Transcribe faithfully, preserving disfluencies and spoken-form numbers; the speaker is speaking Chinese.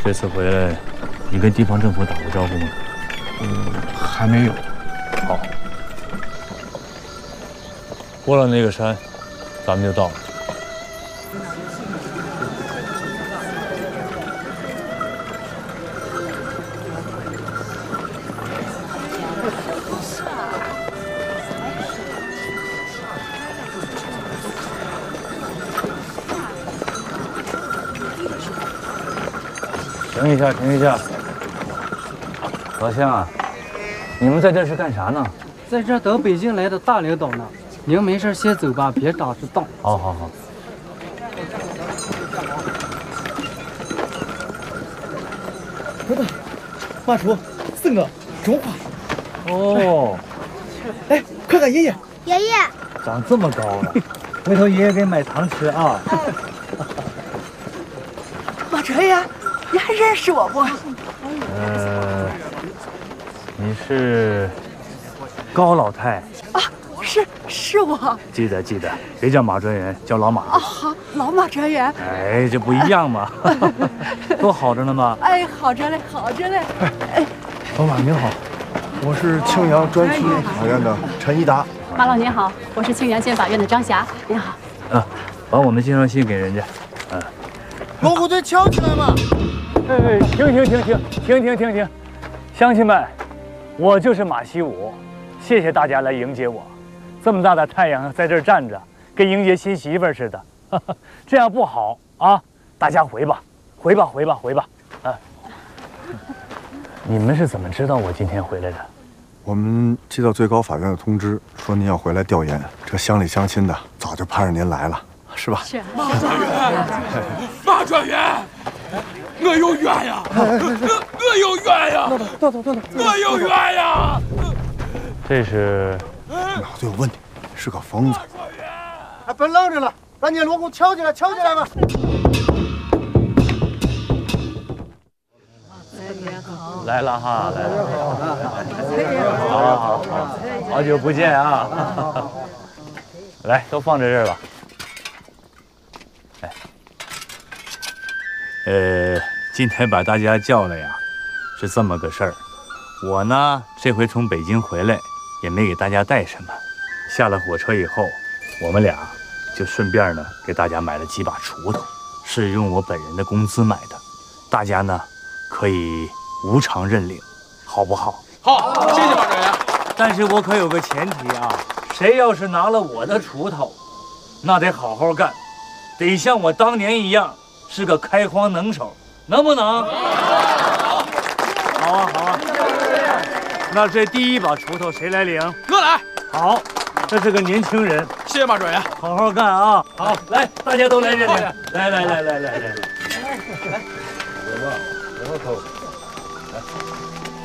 这次回来，你跟地方政府打过招呼吗？ 嗯，还没有。 好，过了那个山，咱们就到了。停一下，停一下。老乡啊，你们在这是干啥呢？ 在这等北京来的大领导呢。您没事先走吧，别打迟到。 好好好。 等等，马叔，四个中华。 哦。 哎，快看爷爷！ 爷爷长这么高了，回头爷爷给买糖吃啊。 马哲呀，你还认识我不？ 呃，你是高老太啊？是是我。 记得记得，别叫马哲元，叫老马。 啊，好，老马哲元。 哎，这不一样嘛，都好着呢吗？ 哎，好着嘞，好着嘞。哎， 老马您好，我是庆阳专区法院的陈一达。 马老您好，我是庆阳县法院的张霞，您好。 啊，把我们介绍信给人家。嗯、啊。 锣鼓队敲起来嘛！ 哎哎，停停停停停停停停！乡亲们，我就是马习武，谢谢大家来迎接我。这么大的太阳在这儿站着，跟迎接新媳妇似的，呵呵，这样不好啊！大家回吧，回吧，回吧，回吧。啊，你们是怎么知道我今天回来的？ 我们接到最高法院的通知，说您要回来调研，这乡里乡亲的早就盼着您来了，是吧？ 是。 马专员，马专员，我有冤呀！我我有冤呀！ 豆豆豆豆， 我有冤呀！ 这是脑子有问题，是个疯子。 还别愣着了，赶紧锣鼓敲起来，敲起来吧！ 来了哈，来了，好好好，好久不见啊！来，都放在这儿吧。哎，呃，今天把大家叫来呀，是这么个事儿。我呢，这回从北京回来，也没给大家带什么。下了火车以后，我们俩就顺便呢给大家买了几把锄头，是用我本人的工资买的。大家呢可以无偿认领，好不好？ 好，谢谢马专员。 但是我可有个前提啊，谁要是拿了我的锄头，那得好好干，得像我当年一样是个开荒能手，能不能？好啊，好啊。那这第一把锄头谁来领？ 我来。 好，这是个年轻人。 谢谢马专员， 好好干啊！好，来，大家都来认领。来来来来来来来，来，来，别忘，别忘头。来。